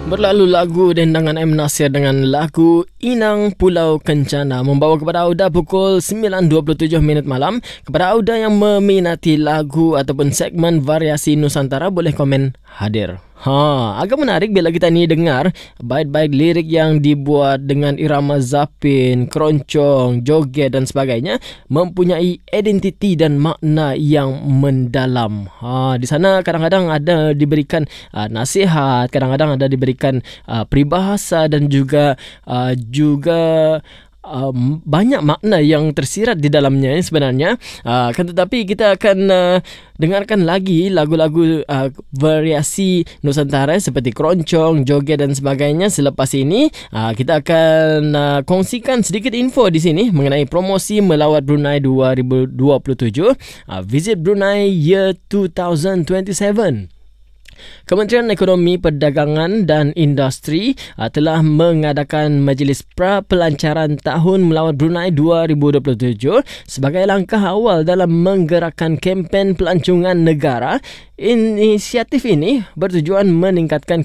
Berlalu lagu dendangan M. Nasir dengan lagu Inang Pulau Kencana membawa kepada Auda pukul 9.27 minit malam. Kepada Auda yang meminati lagu ataupun segmen variasi Nusantara, boleh komen hadir. Agak menarik bila kita ni dengar bait-bait lirik yang dibuat dengan irama zapin, keroncong, joget dan sebagainya mempunyai identiti dan makna yang mendalam. Di sana kadang-kadang ada diberikan nasihat, kadang-kadang ada diberikan peribahasa dan juga banyak makna yang tersirat di dalamnya sebenarnya. Kan tetapi kita akan dengarkan lagi lagu-lagu variasi Nusantara seperti keroncong, joget dan sebagainya. Selepas ini kita akan kongsikan sedikit info di sini mengenai promosi melawat Brunei 2027, Visit Brunei Year 2027. Kementerian Ekonomi, Perdagangan dan Industri telah mengadakan Majlis Pra-Pelancaran Tahun Melawat Brunei 2027 sebagai langkah awal dalam menggerakkan kempen pelancongan negara. Inisiatif ini bertujuan meningkatkan